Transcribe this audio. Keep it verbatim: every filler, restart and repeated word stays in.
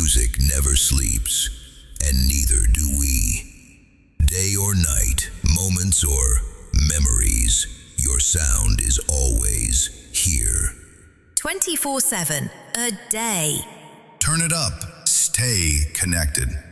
Music never sleeps, and neither do we. Day or night, moments or memories, your sound is always here. twenty-four seven, a day. Turn it up. Stay connected.